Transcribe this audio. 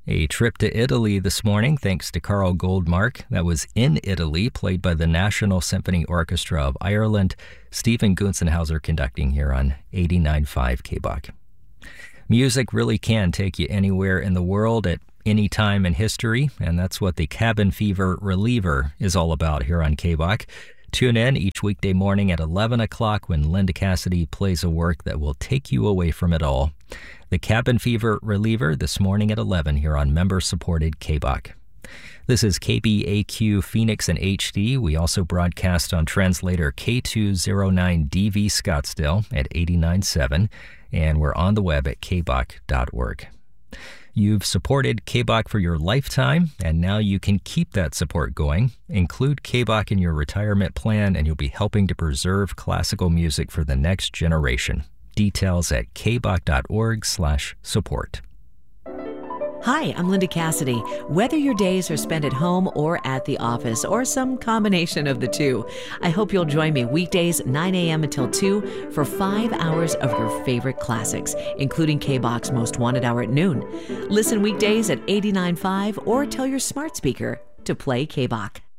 A trip to Italy this morning thanks to Carl Goldmark. That was In Italy, played by the National Symphony Orchestra of Ireland. Stephen Gunzenhauser conducting here on 89.5 KBOK. Music really can take you anywhere in the world at any time in history, and that's what the Cabin Fever Reliever is all about here on KBOK. Tune in each weekday morning at 11 o'clock when Linda Cassidy plays a work that will take you away from it all. The Cabin Fever Reliever this morning at 11 here on member-supported KBOK. This is KBAQ Phoenix and HD. We also broadcast on translator K209DV Scottsdale at 89.7, and we're on the web at kbok.org. You've supported KBOK for your lifetime, and now you can keep that support going. Include KBOK in your retirement plan, and you'll be helping to preserve classical music for the next generation. Details at kbok.org/support. Hi, I'm Linda Cassidy. Whether your days are spent at home or at the office, or some combination of the two, I hope you'll join me weekdays 9 a.m. until 2 for 5 hours of your favorite classics, including KBOK's Most Wanted Hour at noon. Listen weekdays at 89.5 or tell your smart speaker to play KBOK.